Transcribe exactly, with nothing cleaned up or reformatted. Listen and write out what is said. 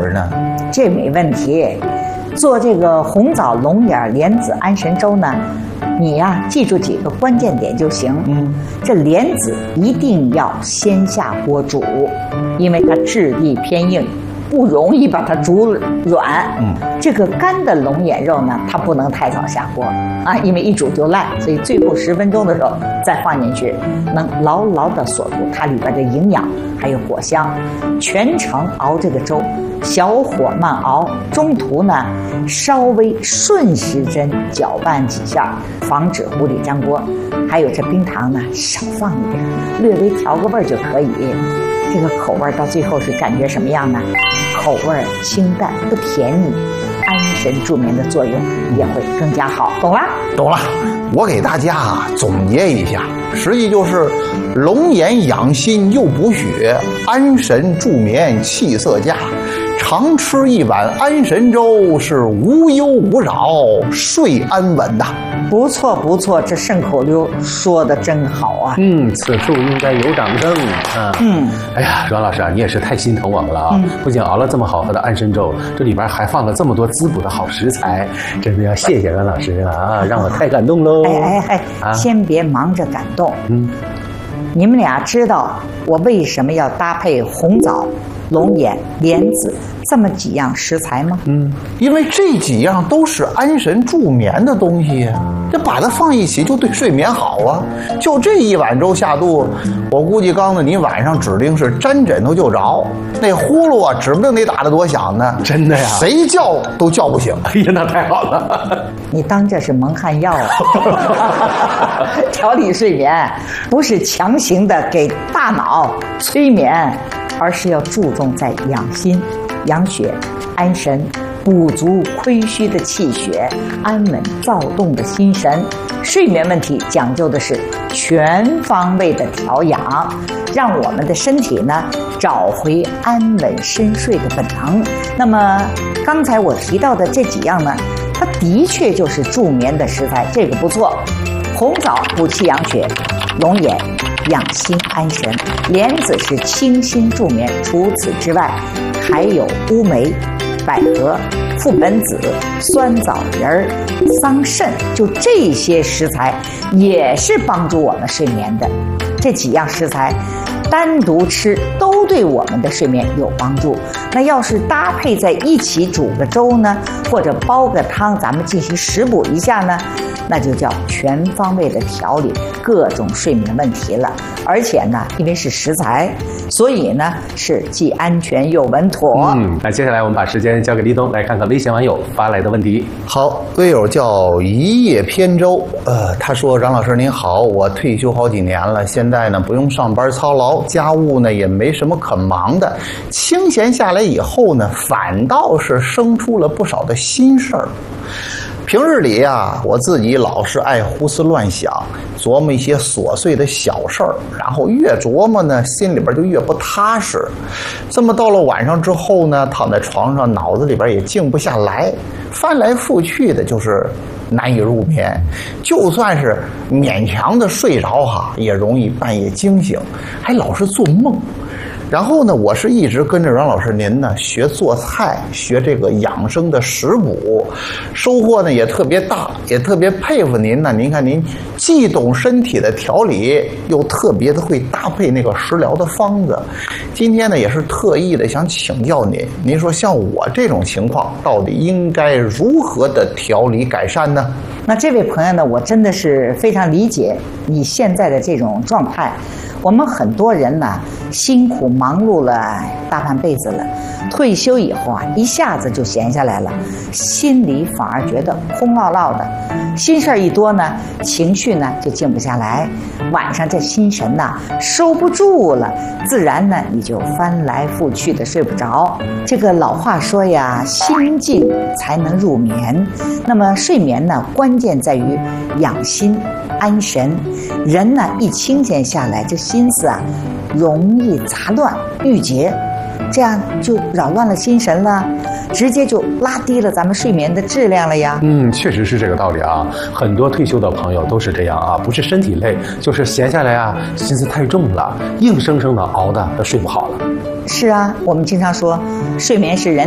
吃呢？ 这没问题。做这个红枣龙眼莲子安神粥呢，你呀、啊、记住几个关键点就行。嗯，这莲子一定要先下锅煮，因为它质地偏硬，不容易把它煮软。嗯，这个干的龙眼肉呢，它不能太早下锅啊，因为一煮就烂，所以最后十分钟的时候再放进去，能牢牢地锁住它里边的营养还有果香。全程熬这个粥，小火慢熬，中途呢稍微顺时针搅拌几下，防止糊里粘锅。还有这冰糖呢，少放一点，略微调个味儿就可以。这个口味到最后是感觉什么样呢？口味清淡不甜腻，安神助眠的作用也会更加好。懂了？ 懂了。我给大家啊总结一下，实际就是龙眼养心又补血，安神助眠气色佳。常吃一碗安神粥是无忧无扰，睡安稳的。 不错不错，这顺口溜说的真好啊！ 嗯，此处应该有掌声啊！嗯，哎呀，阮老师啊，你也是太心疼我们了啊！嗯、不仅熬了这么好喝的安神粥，这里边还放了这么多滋补的好食材，真的要谢谢阮老师了啊！让我太感动喽！ 哎哎哎，啊、先别忙着感动，嗯，你们俩知道我为什么要搭配红枣、龙眼、莲子这么几样食材吗？ 嗯，因为这几样都是安神助眠的东西呀，这把它放一起就对睡眠好啊。就这一碗粥下肚，我估计刚子你晚上指定是沾枕头就着，那呼噜啊，指不定得打得多响呢。 真的呀， 谁叫都叫不醒。 哎呀，那太好了！ 你当这是蒙汗药啊？调理睡眠不是强行的给大脑催眠，而是要注重在养心、养血、安神，补足亏虚的气血，安稳躁动的心神。睡眠问题讲究的是全方位的调养，让我们的身体呢找回安稳深睡的本能。那么刚才我提到的这几样呢，它的确就是助眠的食材，这个不错。红枣补气养血，龙眼养心安神，莲子是清心助眠。除此之外，还有乌梅、百合、覆盆子、酸枣仁、桑葚，就这些食材也是帮助我们睡眠的。这几样食材单独吃都对我们的睡眠有帮助。那要是搭配在一起煮个粥呢，或者煲个汤，咱们进行食补一下呢，那就叫全方位的调理各种睡眠问题了。而且呢，因为是食材，所以呢是既安全又稳妥。 嗯，那接下来我们把时间交给立冬，来看看微信网友发来的问题。 好，微友叫一叶扁舟，呃，他说：“张老师您好，我退休好几年了，现在呢不用上班操劳，家务呢也没什么可忙的，清闲下来以后呢，反倒是生出了不少的心事儿。”平日里呀，我自己老是爱胡思乱想，琢磨一些琐碎的小事儿，然后越琢磨呢，心里边就越不踏实。这么到了晚上之后呢，躺在床上，脑子里边也静不下来，翻来覆去的，就是难以入眠。就算是勉强的睡着哈，也容易半夜惊醒，还老是做梦。然后呢，我是一直跟着阮老师您呢学做菜，学这个养生的食补，收获呢也特别大，也特别佩服您呢。您看您既懂身体的调理，又特别的会搭配那个食疗的方子。今天呢也是特意的想请教您，您说像我这种情况，到底应该如何的调理改善呢？ 那这位朋友呢，我真的是非常理解你现在的这种状态。我们很多人呢，辛苦忙碌了大半辈子了，退休以后啊，一下子就闲下来了，心里反而觉得空落落的，心事儿一多呢，情绪呢就静不下来，晚上这心神呐收不住了，自然呢你就翻来覆去的睡不着。这个老话说呀，心静才能入眠。那么睡眠呢，关键在于养心安神。人呢一清闲下来，这心思啊容易杂乱郁结，这样就扰乱了心神了，直接就拉低了咱们睡眠的质量了呀。 嗯，确实是这个道理啊。很多退休的朋友都是这样啊，不是身体累，就是闲下来啊，心思太重了，硬生生的熬的都睡不好了。 是啊，我们经常说，睡眠是人